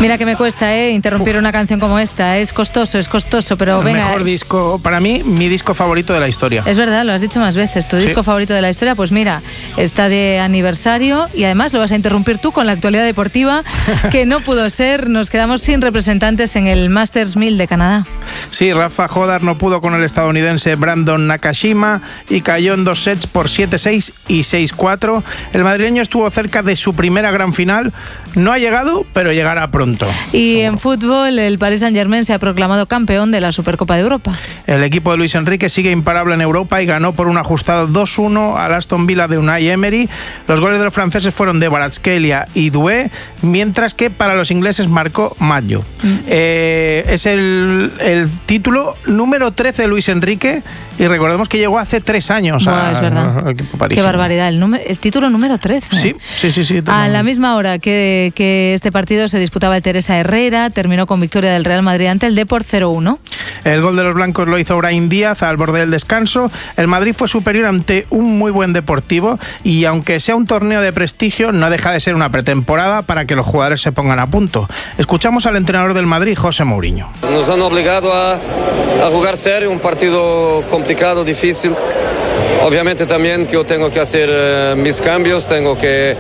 Mira que me cuesta, interrumpir una canción como esta. Es costoso, pero el venga. Mejor disco, para mí, mi disco favorito de la historia. Es verdad, lo has dicho más veces. Tu disco favorito de la historia, pues mira, está de aniversario y además lo vas a interrumpir tú con la actualidad deportiva, que no pudo ser. Nos quedamos sin representantes en el Masters 1000 de Canadá. Sí, Rafa Jodar no pudo con el estadounidense Brandon Nakashima y cayó en 2 sets por 7-6 y 6-4. El madrileño estuvo cerca de su primera gran final. No ha llegado, pero llegará pronto. Y en fútbol, el Paris Saint-Germain se ha proclamado campeón de la Supercopa de Europa. El equipo de Luis Enrique sigue imparable en Europa y ganó por un ajustado 2-1 al Aston Villa de Unai Emery. Los goles de los franceses fueron de Kvaratskhelia y Doué, mientras que para los ingleses marcó Maggio. Es el título número 13 de Luis Enrique y recordemos que llegó hace 3 años al equipo parisino. Qué barbaridad, el título número 13. Sí. A la misma hora que este partido se disputaba el Teresa Herrera, terminó con victoria del Real Madrid ante el Depor 0-1. El gol de los blancos lo hizo Brahim Díaz al borde del descanso. El Madrid fue superior ante un muy buen Deportivo y aunque sea un torneo de prestigio, no deja de ser una pretemporada para que los jugadores se pongan a punto. Escuchamos al entrenador del Madrid, José Mourinho. Nos han obligado a jugar serio, un partido complicado, difícil. Obviamente también que yo tengo que hacer mis cambios, tengo que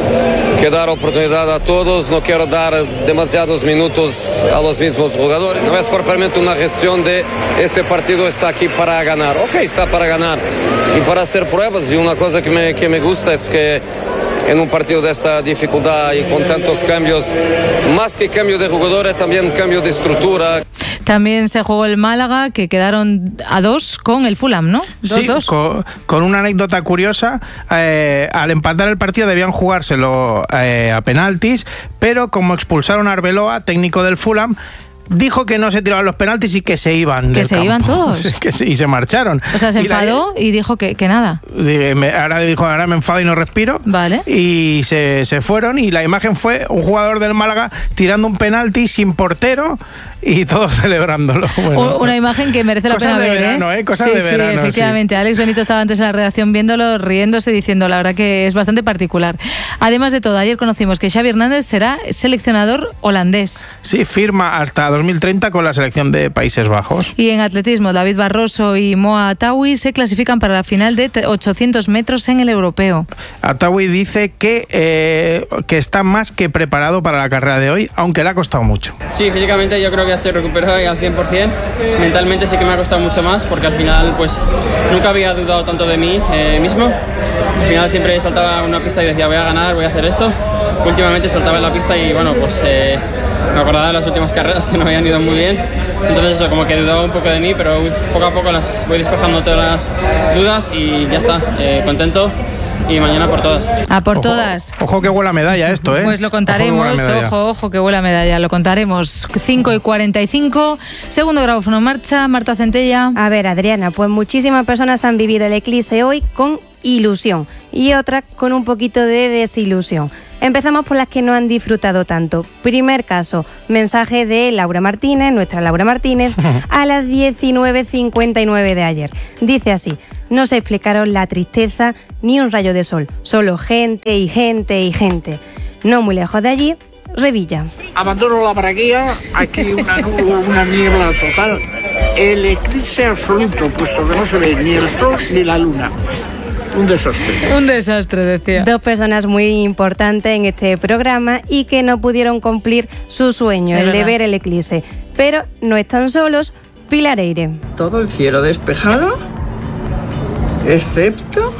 dar oportunidad a todos, no quiero dar demasiados minutos a los mismos jugadores. No es propiamente una gestión de este partido está aquí para ganar. Ok, está para ganar y para hacer pruebas. Y una cosa que me gusta es que en un partido de esta dificultad y con tantos cambios, más que cambio de jugadores, también cambio de estructura. También se jugó el Málaga, que quedaron a 2 con el Fulham, ¿no? 2-2. Sí, con una anécdota curiosa. Al empatar el partido debían jugárselo a penaltis, pero como expulsaron a Arbeloa, técnico del Fulham, dijo que no se tiraban los penaltis y que se iban del campo. Iban todos. Y se marcharon. O sea, se enfadó y dijo que nada. Ahora me enfado y no respiro. Vale. Y se fueron y la imagen fue un jugador del Málaga tirando un penalti sin portero y todos celebrándolo. Bueno, una imagen que merece la pena ver. Cosas de verano, sí, efectivamente. Sí. Alex Benito estaba antes en la redacción viéndolo, riéndose, diciendo la verdad que es bastante particular. Además de todo, ayer conocimos que Xavi Hernández será seleccionador holandés. Sí, firma hasta 2030 con la selección de Países Bajos. Y en atletismo, David Barroso y Moa Atawi se clasifican para la final de 800 metros en el europeo. Atawi dice que está más que preparado para la carrera de hoy, aunque le ha costado mucho. Sí, físicamente yo creo que ya estoy recuperado al 100%. Mentalmente sí que me ha costado mucho más, porque al final pues nunca había dudado tanto de mí mismo. Al final siempre saltaba en una pista y decía voy a ganar, voy a hacer esto. Últimamente saltaba en la pista y bueno, pues me acordaba de las últimas carreras que no habían ido muy bien. Entonces eso, como que dudaba un poco de mí, pero poco a poco las voy despejando todas las dudas y ya está, contento. Y mañana por todas. A por todas. Ojo que huele a medalla esto, ¿eh? Pues lo contaremos, ojo que huele a medalla, lo contaremos. 5:45, segundo grabófono en marcha, Marta Centella. A ver, Adriana, pues muchísimas personas han vivido el eclipse hoy con ilusión y otras con un poquito de desilusión. Empezamos por las que no han disfrutado tanto. Primer caso, mensaje de Laura Martínez, nuestra Laura Martínez, a las 19:59 de ayer. Dice así: no sé explicaros la tristeza ni un rayo de sol, solo gente y gente y gente. No muy lejos de allí, Revilla. Abandono la braguía, aquí una niebla total. El eclipse absoluto, puesto que no se ve ni el sol ni la luna. Un desastre. Un desastre, decía. Dos personas muy importantes en este programa y que no pudieron cumplir su sueño, el de ver el eclipse. Pero no están solos. Pilar Eire. Todo el cielo despejado, excepto...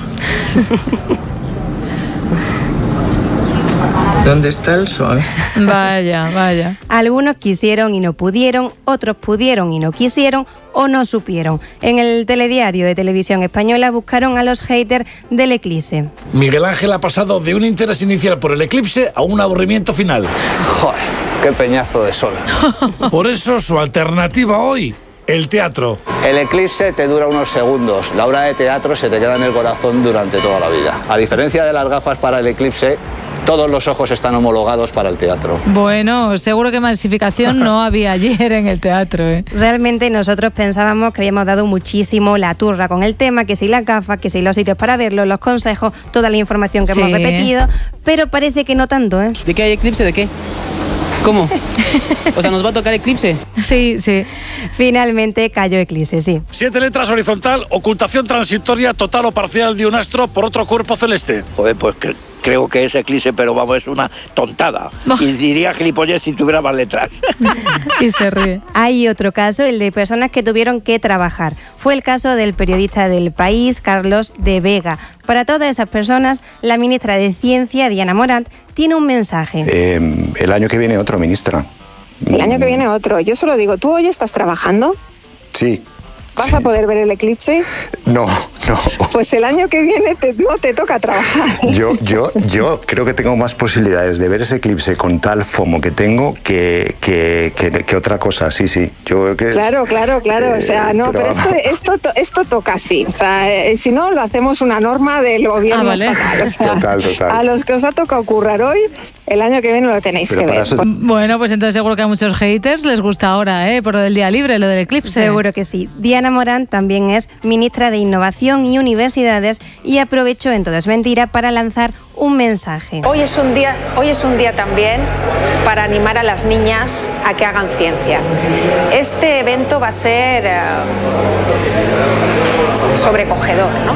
¿Dónde está el sol? Vaya. Algunos quisieron y no pudieron, otros pudieron y no quisieron o no supieron. En el telediario de Televisión Española buscaron a los haters del eclipse. Miguel Ángel ha pasado de un interés inicial por el eclipse a un aburrimiento final. Joder, qué peñazo de sol. Por eso su alternativa hoy, el teatro. El eclipse te dura unos segundos. La obra de teatro se te queda en el corazón durante toda la vida. A diferencia de las gafas para el eclipse, todos los ojos están homologados para el teatro. Bueno, seguro que masificación no había ayer en el teatro, ¿eh? Realmente nosotros pensábamos que habíamos dado muchísimo la turra con el tema, que si las gafas, que si los sitios para verlo, los consejos, toda la información que hemos repetido, pero parece que no tanto, ¿eh? ¿De qué hay eclipse? ¿De qué? ¿Cómo? O sea, ¿nos va a tocar eclipse? Sí, sí. Finalmente cayó eclipse, sí. 7 letras: horizontal, ocultación transitoria total o parcial de un astro por otro cuerpo celeste. Joder, pues creo que es eclipse, pero vamos, es una tontada. Y diría gilipollez si tuviera más letras. Y se ríe. Hay otro caso, el de personas que tuvieron que trabajar. Fue el caso del periodista del País, Carlos de Vega. Para todas esas personas, la ministra de Ciencia, Diana Morant, tiene un mensaje. El año que viene otro, ministra. El año que viene otro. Yo solo digo, ¿tú hoy estás trabajando? Sí. ¿Vas a poder ver el eclipse? No. Pues el año que viene no te toca trabajar. Yo creo que tengo más posibilidades de ver ese eclipse con tal FOMO que tengo que otra cosa, sí. Yo que claro. O sea, no, pero esto toca así. O sea, si no, lo hacemos una norma del gobierno estatal. O sea, total. A los que os ha tocado currar hoy, el año que viene lo tenéis que ver. Bueno, pues entonces seguro que a muchos haters les gusta ahora, por lo del día libre, lo del eclipse. Seguro que sí. Diana Morant también es ministra de Innovación y Universidades y aprovechó en Todo es Mentira para lanzar un mensaje. Hoy es un día también para animar a las niñas a que hagan ciencia. Este evento va a ser sobrecogedor, ¿no?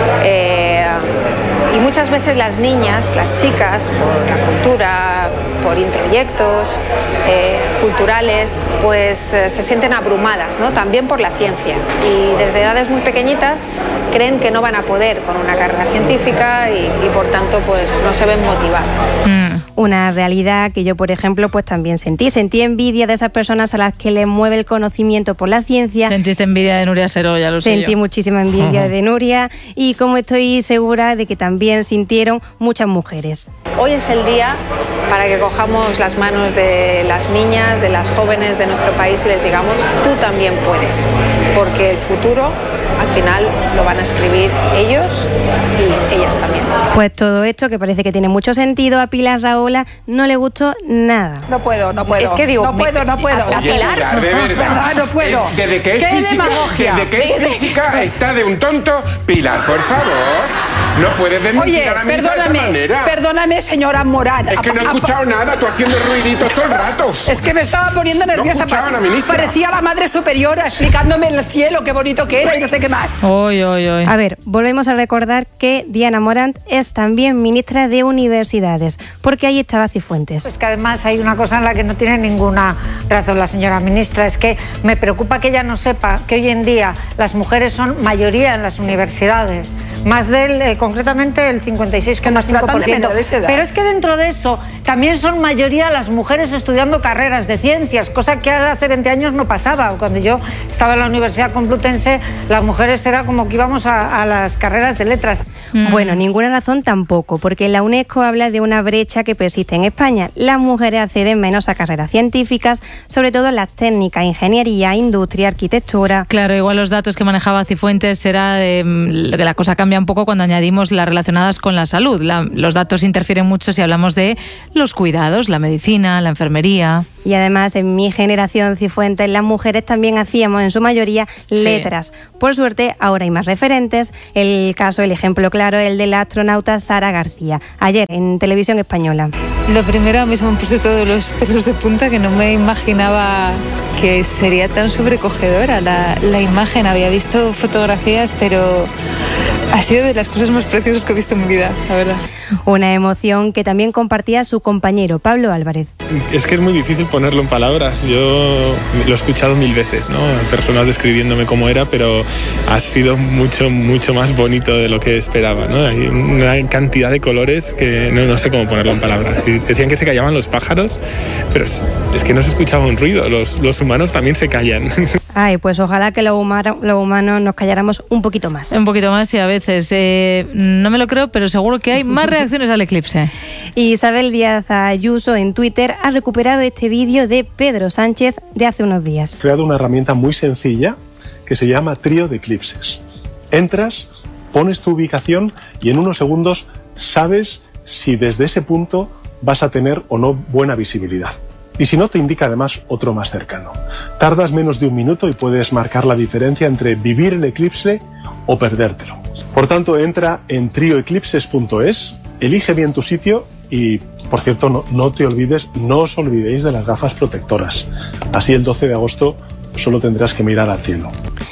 Y muchas veces las niñas, las chicas, por la cultura, por introyectos culturales, pues se sienten abrumadas, ¿no? También por la ciencia. Y desde edades muy pequeñitas creen que no van a poder con una carrera científica y por tanto pues no se ven motivadas. Una realidad que yo, por ejemplo, pues también sentí envidia de esas personas a las que les mueve el conocimiento por la ciencia. Sentiste envidia de Nuria Seró, ya lo sé. Sentí muchísima envidia de Nuria y como estoy segura de que también sintieron muchas mujeres. Hoy es el día para que cojamos las manos de las niñas, de las jóvenes de nuestro país y les digamos, tú también puedes, porque el futuro al final lo van a escribir ellos y ellas también. Pues todo esto, que parece que tiene mucho sentido, a Pilar Rahola no le gustó nada. No puedo. Es que digo, no puedo. Oye, Pilar, de verdad, no puedo. Desde que es física está de un tonto. Pilar, por favor, no puedes desmentir a la ministra de esta manera. Perdóname, señora Morán. Es que no he escuchado nada, tú haciendo ruiditos todo el rato. Es que me estaba poniendo nerviosa. Parecía la madre superiora explicándome en el cielo qué bonito que era y no sé qué más. Oy. A ver, volvemos a recordar que Diana Morant es también ministra de Universidades, porque ahí estaba Cifuentes. Es que además hay una cosa en la que no tiene ninguna razón la señora ministra, es que me preocupa que ella no sepa que hoy en día las mujeres son mayoría en las universidades, más concretamente el 56,5%. Pero es que dentro de eso también son mayoría las mujeres estudiando carreras de ciencias, cosa que hace 20 años no pasaba. Cuando yo estaba en la Universidad Complutense, las mujeres era como que íbamos a las carreras de letras. Bueno, ninguna razón tampoco, porque la UNESCO habla de una brecha que persiste en España. Las mujeres acceden menos a carreras científicas, sobre todo en las técnicas, ingeniería, industria, arquitectura. Claro, igual los datos que manejaba Cifuentes era que la cosa cambia un poco cuando añadimos las relacionadas con la salud. Los datos interfieren mucho si hablamos de los cuidados, la medicina, la enfermería. Y además, en mi generación, Cifuentes, las mujeres también hacíamos en su mayoría letras. Por suerte, ahora hay más referentes. El ejemplo claro, el de la astronauta Sara García, ayer en Televisión Española. Lo primero, a mí se me han puesto todos los pelos de punta, que no me imaginaba que sería tan sobrecogedora la imagen. Había visto fotografías, pero ha sido de las cosas más preciosas que he visto en mi vida, la verdad. Una emoción que también compartía su compañero Pablo Álvarez. Es que es muy difícil ponerlo en palabras. Yo lo he escuchado 1000 veces, ¿no? Personas describiéndome cómo era, pero ha sido mucho más bonito de lo que esperaba, ¿no? Hay una cantidad de colores que no sé cómo ponerlo en palabras. Y decían que se callaban los pájaros, pero es que no se escuchaba un ruido. Los humanos también se callan. Ay, pues ojalá que los humanos nos calláramos un poquito más. Un poquito más, y a veces no me lo creo, pero seguro que hay más reacciones al eclipse. Isabel Díaz Ayuso en Twitter ha recuperado este vídeo de Pedro Sánchez de hace unos días. He creado una herramienta muy sencilla que se llama Trío de Eclipses. Entras, pones tu ubicación y en unos segundos sabes si desde ese punto vas a tener o no buena visibilidad. Y si no, te indica además otro más cercano. Tardas menos de un minuto y puedes marcar la diferencia entre vivir el eclipse o perdértelo. Por tanto, entra en trioeclipses.es, elige bien tu sitio y Por cierto, no os olvidéis de las gafas protectoras. Así el 12 de agosto solo tendrás que mirar al cielo.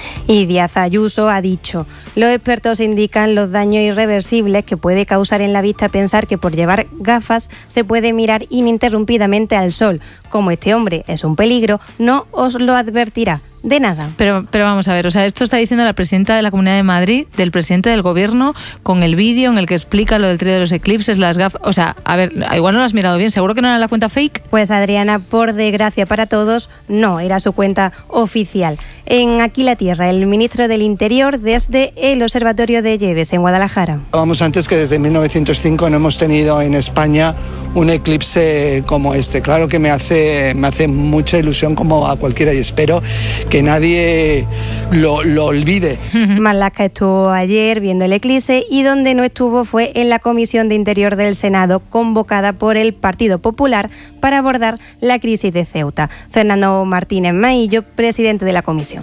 Y Díaz Ayuso ha dicho: los expertos indican los daños irreversibles que puede causar en la vista pensar que por llevar gafas se puede mirar ininterrumpidamente al sol. Como este hombre es un peligro, no os lo advertirá de nada. Pero vamos a ver, o sea, esto está diciendo la presidenta de la Comunidad de Madrid, del presidente del Gobierno, con el vídeo en el que explica lo del trío de los eclipses, las gafas. O sea, a ver, igual no lo has mirado bien, ¿seguro que no era la cuenta fake? Pues Adriana, por desgracia para todos, no, era su cuenta oficial. En Aquí la Tierra, el ministro del Interior desde el Observatorio de Lleves, en Guadalajara. Vamos antes que desde 1905 no hemos tenido en España un eclipse como este. Claro que me hace mucha ilusión, como a cualquiera, y espero que nadie lo olvide. Marlaska estuvo ayer viendo el eclipse y donde no estuvo fue en la Comisión de Interior del Senado, convocada por el Partido Popular para abordar la crisis de Ceuta. Fernando Martínez Maillo, presidente de la comisión.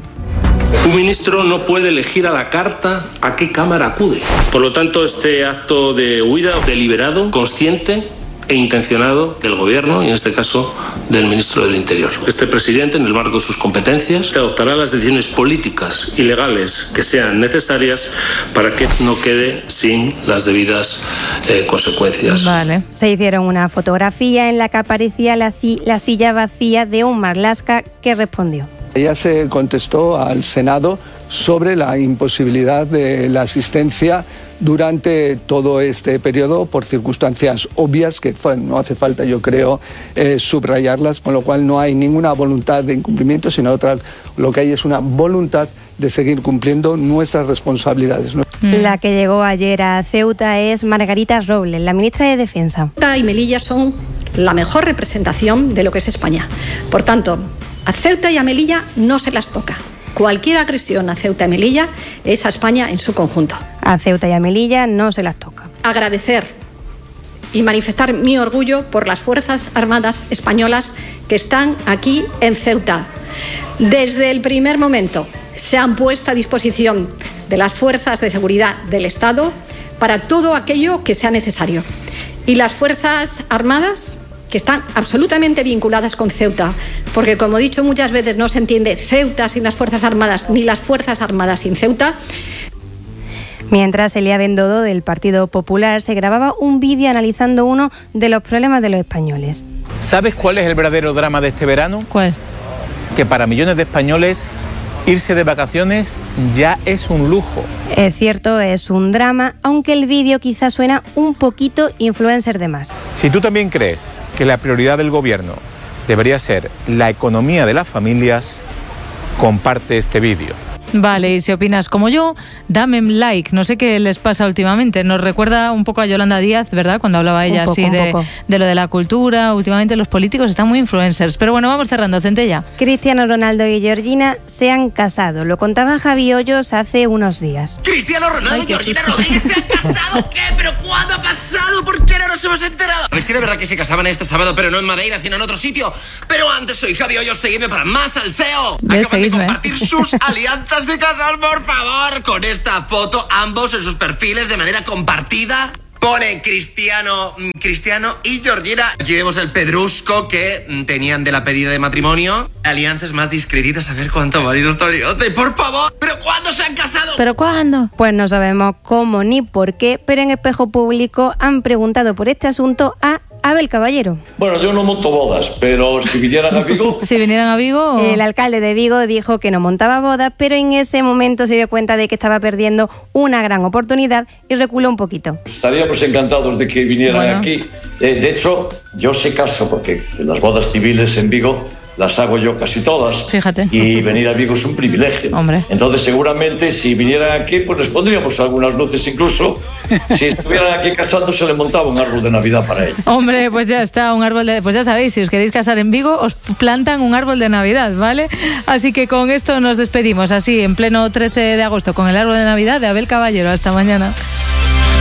Un ministro no puede elegir a la carta a qué cámara acude. Por lo tanto, este acto de huida deliberado, consciente e intencionado del Gobierno, y en este caso del ministro del Interior. Este presidente, en el marco de sus competencias, adoptará las decisiones políticas y legales que sean necesarias para que no quede sin las debidas consecuencias. Vale. Se hicieron una fotografía en la que aparecía la silla vacía de un Marlaska, que respondió. Ella se contestó al Senado sobre la imposibilidad de la asistencia durante todo este periodo por circunstancias obvias que no hace falta, yo creo, subrayarlas, con lo cual no hay ninguna voluntad de incumplimiento, sino lo que hay es una voluntad de seguir cumpliendo nuestras responsabilidades. La que llegó ayer a Ceuta es Margarita Robles, la ministra de Defensa. Ceuta y Melilla son la mejor representación de lo que es España. Por tanto, a Ceuta y a Melilla no se las toca. Cualquier agresión a Ceuta y Melilla es a España en su conjunto. A Ceuta y a Melilla no se las toca. Agradecer y manifestar mi orgullo por las Fuerzas Armadas españolas que están aquí en Ceuta. Desde el primer momento se han puesto a disposición de las fuerzas de seguridad del Estado para todo aquello que sea necesario. Y las Fuerzas Armadas, que están absolutamente vinculadas con Ceuta, porque, como he dicho muchas veces, no se entiende Ceuta sin las Fuerzas Armadas, ni las Fuerzas Armadas sin Ceuta. Mientras Elia Bendodo, del Partido Popular, se grababa un vídeo analizando uno de los problemas de los españoles. ¿Sabes cuál es el verdadero drama de este verano? ¿Cuál? Que para millones de españoles irse de vacaciones ya es un lujo. Es cierto, es un drama, aunque el vídeo quizás suena un poquito influencer de más. Si tú también crees que la prioridad del gobierno debería ser la economía de las familias, comparte este vídeo. Vale, y si opinas como yo, dame like. No sé qué les pasa últimamente. Nos recuerda un poco a Yolanda Díaz, ¿verdad? Cuando hablaba ella así de lo de la cultura. Últimamente los políticos están muy influencers. Pero bueno, vamos cerrando, Centella. Cristiano Ronaldo y Georgina se han casado. Lo contaba Javi Hoyos hace unos días. Cristiano Ronaldo y Georgina Rodríguez se han casado. ¿Qué? ¿Pero cuándo ha pasado? ¿Por qué no nos hemos enterado? A ver si era verdad que se casaban este sábado, pero no en Madeira, sino en otro sitio. Pero antes, soy Javi Hoyos. Seguidme para más salseo. Acaban de compartir sus alianzas de casar, por favor, con esta foto, ambos en sus perfiles de manera compartida. Pone Cristiano y Georgina. Aquí vemos el pedrusco que tenían de la pedida de matrimonio. Alianzas más discretitas, a ver cuánto marido está liante, por favor. ¿Pero cuándo se han casado? ¿Pero cuándo? Pues no sabemos cómo ni por qué, pero en Espejo Público han preguntado por este asunto a Abel Caballero. Bueno, yo no monto bodas, pero si vinieran a Vigo... Si vinieran a Vigo... El alcalde de Vigo dijo que no montaba bodas, pero en ese momento se dio cuenta de que estaba perdiendo una gran oportunidad y reculó un poquito. Estaríamos encantados de que vinieran aquí. De hecho, yo se caso porque las bodas civiles en Vigo las hago yo casi todas. Fíjate. Y venir a Vigo es un privilegio. Hombre. Entonces, seguramente, si vinieran aquí, pues les pondríamos algunas luces incluso. Si estuvieran aquí casándose, le montaba un árbol de Navidad para ellos. Hombre, pues ya está, un árbol de... Pues ya sabéis, si os queréis casar en Vigo, os plantan un árbol de Navidad, ¿vale? Así que con esto nos despedimos, así, en pleno 13 de agosto, con el árbol de Navidad de Abel Caballero. Hasta mañana.